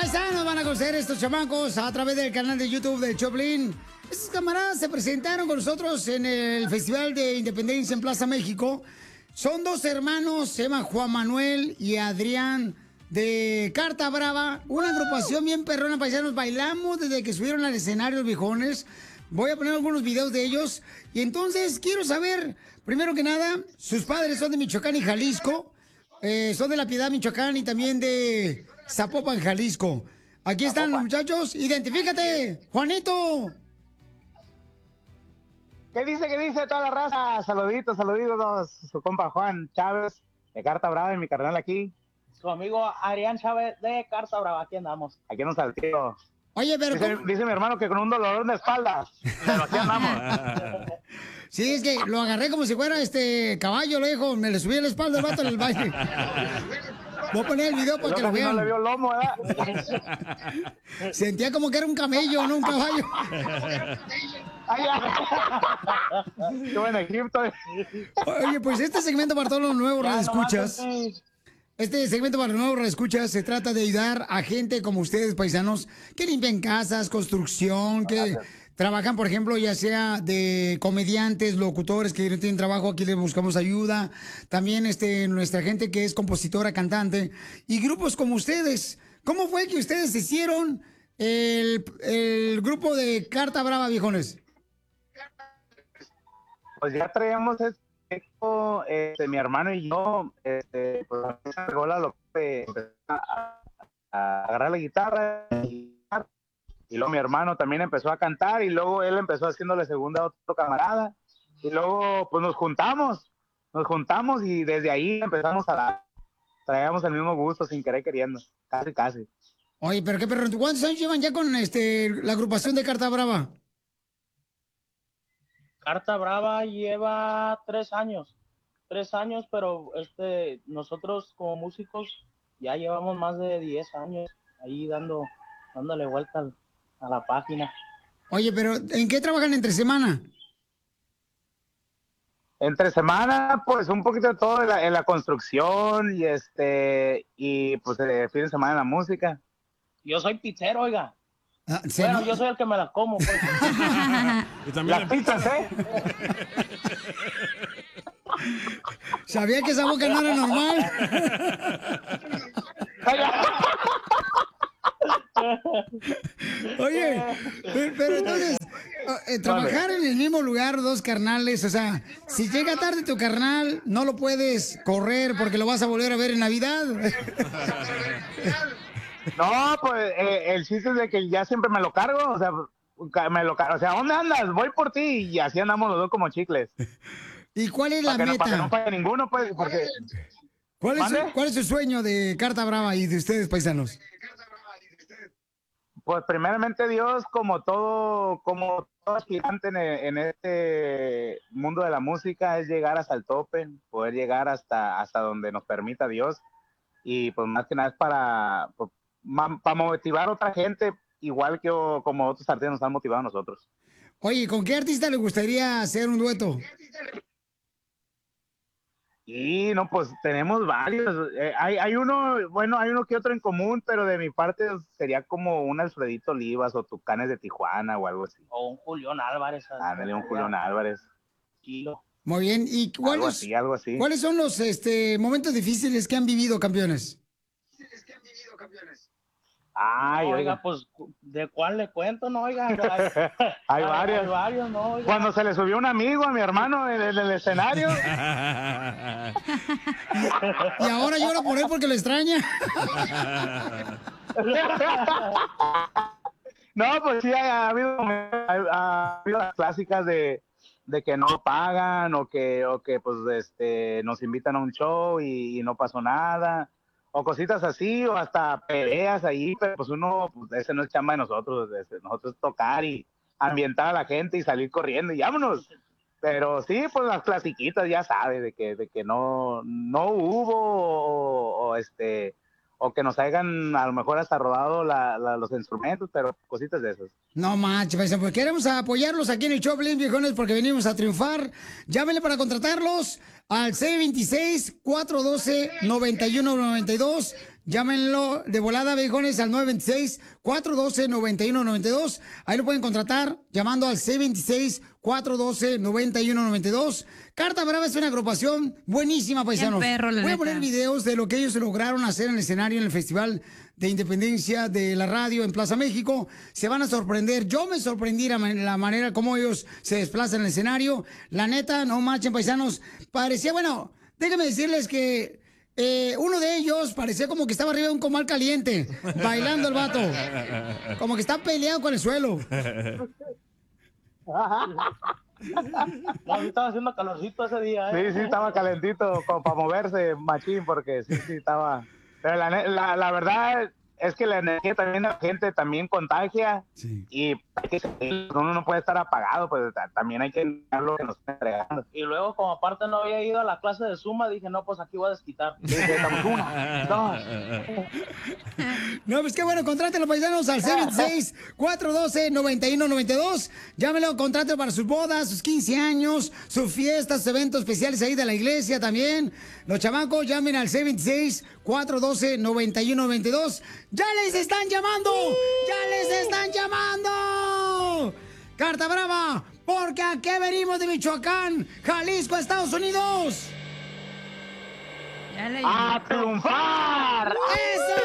Paisanos, van a conocer estos chamacos a través del canal de YouTube de Choplin. Estos camaradas se presentaron con nosotros en el Festival de Independencia en Plaza México. Son dos hermanos, se llaman Juan Manuel y Adrián, de Carta Brava. Una agrupación bien perrona, paisanos. Bailamos desde que subieron al escenario los viejones. Voy a poner algunos videos de ellos. Y entonces quiero saber, primero que nada, sus padres son de Michoacán y Jalisco. Son de La Piedad, Michoacán, y también de Zapopan, Jalisco. Aquí están los muchachos. Identifícate, Juanito. ¿Qué dice toda la raza? Saluditos, su compa Juan Chávez, de Carta Brava, y mi carnal aquí. Su amigo Adrián Chávez, de Carta Brava, aquí andamos. Aquí nos salteo. Oye, pero... Dice mi hermano que con un dolor de espalda, pero aquí andamos. Sí, es que lo agarré como si fuera caballo, lo dijo, me le subí a la espalda el vato en el baile. Voy a poner el video para que lo vean. No le vio el lomo, ¿verdad? Sentía como que era un camello, no un caballo. Yo en Egipto. Oye, pues este segmento para todos los nuevos radioescuchas. Este segmento para los nuevos radioescuchas se trata de ayudar a gente como ustedes, paisanos, que limpian casas, construcción, que trabajan, por ejemplo, ya sea de comediantes, locutores que no tienen trabajo, aquí les buscamos ayuda. También nuestra gente que es compositora, cantante, y grupos como ustedes. ¿Cómo fue que ustedes hicieron el grupo de Carta Brava, viejones? Pues ya traíamos esto, mi hermano y yo, pues se regó la a agarrar la guitarra y luego mi hermano también empezó a cantar y luego él empezó haciéndole segunda a otro camarada y luego pues nos juntamos y desde ahí empezamos traíamos el mismo gusto sin querer queriendo, casi. Oye, pero qué perro, ¿cuántos años llevan ya con la agrupación de Carta Brava? Carta Brava lleva 3 años, pero nosotros como músicos ya llevamos más de 10 años ahí dándole vuelta a la página. Oye, pero ¿en qué trabajan entre semana? Entre semana, pues un poquito de todo en la construcción y pues el fin de semana en la música. Yo soy pizzero, oiga. Bueno, yo soy el que me las como, pues. Las pizzas, Sabía que esa boca no era normal. Oye, pero entonces, trabajar en el mismo lugar, dos carnales, o sea, si llega tarde tu carnal, no lo puedes correr porque lo vas a volver a ver en Navidad. No, pues el chiste es de que ya siempre me lo cargo, o sea, ¿dónde andas? Voy por ti, y así andamos los dos como chicles. ¿Y cuál es la meta? Para que no falle ninguno, pues, porque... ¿Cuál es su sueño de Carta Brava y de ustedes, paisanos? Pues primeramente Dios, como todo aspirante en este mundo de la música, es llegar hasta el tope, poder llegar hasta donde nos permita Dios, y pues más que nada es para motivar a otra gente, igual que como otros artistas nos han motivado a nosotros. Oye, ¿con qué artista le gustaría hacer un dueto? Y no, pues tenemos varios. Hay uno que otro en común, pero de mi parte sería como un Alfredito Olivas o Tucanes de Tijuana o algo así. O un Julián Álvarez. Ándale, un Julián Álvarez. Muy bien. ¿Y algo así. ¿Cuáles son los momentos difíciles que han vivido, campeones? Ay, oiga, pues, ¿de cuál le cuento, no, oiga? Hay varios, no, oiga. Cuando se le subió un amigo a mi hermano en el escenario. Y ahora llora por él porque lo extraña. No, pues sí, ha habido las clásicas de que no pagan o que pues nos invitan a un show y no pasó nada. O cositas así, o hasta peleas ahí, pero pues ese no es chamba de nosotros, nosotros tocar y ambientar a la gente y salir corriendo y vámonos. Pero sí, pues las clasiquitas, ya sabes, de que no hubo, o que nos hayan a lo mejor hasta rodado los instrumentos, pero cositas de esas. No manches, pues queremos apoyarlos aquí en el Choplin, viejones, porque venimos a triunfar. Llámenle para contratarlos al 626-412-9192. Llámenlo de volada, viejones, al 926-412-9192. Ahí lo pueden contratar llamando al 626-412-9192. Carta Brava es una agrupación buenísima, paisanos. Voy a poner videos de lo que ellos lograron hacer en el escenario en el Festival de Independencia de la Radio en Plaza México. Se van a sorprender. Yo me sorprendí la manera como ellos se desplazan en el escenario. La neta, no marchen, paisanos. Parecía, bueno, déjenme decirles que uno de ellos parecía como que estaba arriba de un comal caliente, bailando el vato. Como que está peleado con el suelo. No, sí estaba haciendo calorcito ese día, ¿eh? Sí, estaba calentito como para moverse, machín, porque sí estaba. Pero la verdad es que la energía también de la gente también contagia. Sí. Y uno no puede estar apagado, pues también hay que dar lo que nos está entregando. Y luego, como aparte no había ido a la clase de Zumba, dije, no, pues aquí voy a desquitar. Dije, estamos 1, 2. No, pues qué bueno, contrátelo, paisanos, al 626-412-9192. Llámelo, contrátelo para sus bodas, sus 15 años, sus fiestas, eventos especiales ahí de la iglesia también. Los chamacos, llamen al 626-412-9192. ¡Ya les están llamando! ¡Ya les están llamando! ¡Carta Brava! Porque aquí venimos de Michoacán, Jalisco, Estados Unidos. ¡A triunfar! ¡Eso!